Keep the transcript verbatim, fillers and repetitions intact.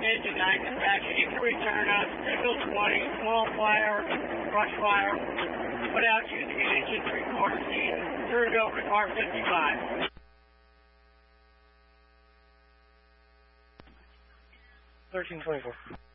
engine nine dispatch, you can return us, Signal twenty, small fire, brush fire, put out using an engine three-quarter seat, turn it over to car fifty-five. thirteen twenty-four.